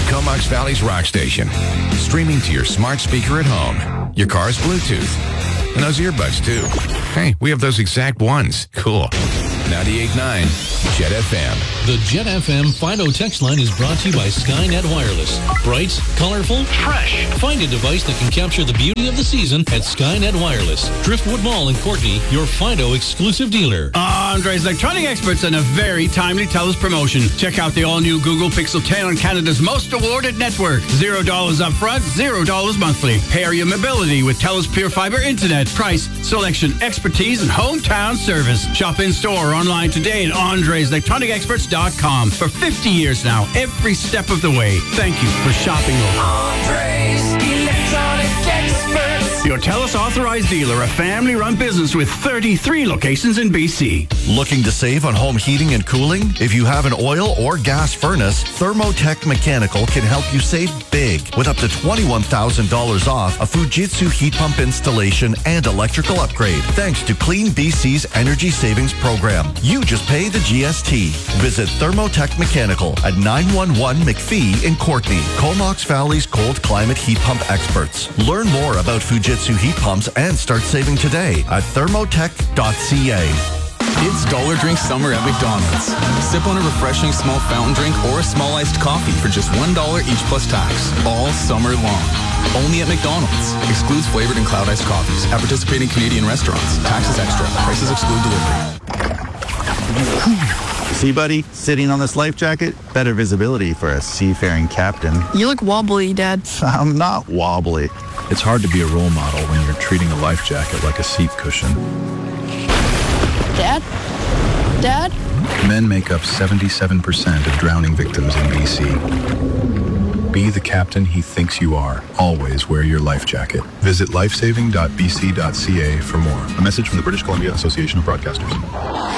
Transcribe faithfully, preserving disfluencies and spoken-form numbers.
Comox Valley's rock station. Streaming to your smart speaker at home, your car's Bluetooth, and those earbuds, too. Hey, we have those exact ones. Cool. ninety-eight point nine Jet F M. The Jet F M Fido text line is brought to you by Skynet Wireless. Bright, colorful, fresh. Find a device that can capture the beauty of the season at Skynet Wireless. Driftwood Mall in Courtney, your Fido exclusive dealer. Andre's Electronic Experts and a very timely TELUS promotion. Check out the all-new Google Pixel ten on Canada's most awarded network. Zero dollars up front, zero dollars monthly. Pair your mobility with TELUS Pure Fiber Internet. Price, selection, expertise, and hometown service. Shop in-store or online today at Andres Electronic Experts dot com. For fifty years now, every step of the way. Thank you for shopping local. Andres Electronic Experts. Your TELUS authorized dealer, a family-run business with thirty-three locations in B C. Looking to save on home heating and cooling? If you have an oil or gas furnace, Thermotech Mechanical can help you save big with up to twenty-one thousand dollars off a Fujitsu heat pump installation and electrical upgrade. Thanks to Clean B C's Energy Savings Program. You just pay the G S T. Visit Thermotech Mechanical at nine one one McPhee in Courtney, Comox Valley's cold climate heat pump experts. Learn more about Fujitsu heat pumps and start saving today at thermotech dot c a. It's Dollar Drink Summer at McDonald's. Sip on a refreshing small fountain drink or a small iced coffee for just one dollar each plus tax, all summer long. Only at McDonald's. Excludes flavored and cloud iced coffees at participating Canadian restaurants. Taxes extra. Prices exclude delivery. See, buddy, sitting on this life jacket, better visibility for a seafaring captain. You look wobbly, Dad. I'm not wobbly. It's hard to be a role model when you're treating a life jacket like a seat cushion. Dad? Dad? Men make up seventy-seven percent of drowning victims in B C. Be the captain he thinks you are. Always wear your life jacket. Visit lifesaving dot b c dot c a for more. A message from the British Columbia Association of Broadcasters.